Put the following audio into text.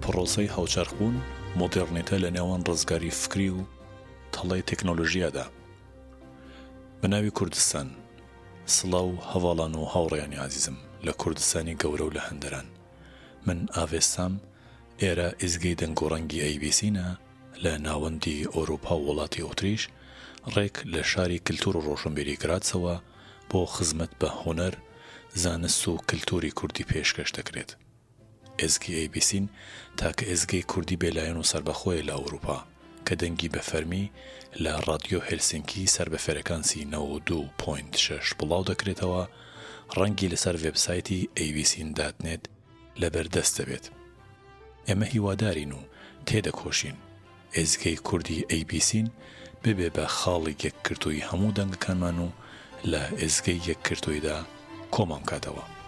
پرۆسەی هاوچەرخبوون مۆدێڕنیتە لە نێوان ڕزگاری فکری و تەڵەی تەکنۆلۆژیادا. بەناوی کوردستان، سڵاو هەواڵان و هاوڕێیانی عزیزم لە کوردستانی گەورە و لە هەندەران. من ئاڤێستام ئێرە ئیزگەی دەنگۆڕەنگی ئەیبیسینە لە ناوەندی ئەوروپا و وڵاتی ئۆتریش ڕێک لە شاری کلتور و ڕۆشنبیری کراتسەوە بۆ خزمەت بە هۆنەر، زانست و کلتوری کوردی پێشکەش دەکرێت. ئێزگی ئەیبیسین تاکە ئێزگەی کوردی بێلایەن و سەربەخۆیە لە ئەوروپا کە دەنگی بە فەرمی لە ڕادیۆ هێلسینکی سەربەفێرەکانسی 92.6 بڵاو دەکرێتەوە، ڕەنگی لەسەر وێبسایتی abc.net لەبەردەست دەبێت. ئێمە هیوادارین و تێدەکۆشین ئێزگەی کوردی ئەیبیسین ببێ بە خاڵی یەکگرتووی هەموو دەنگەکانمان و لە ئێزگەی یەکگرتوویدا کۆمان کاتەوە.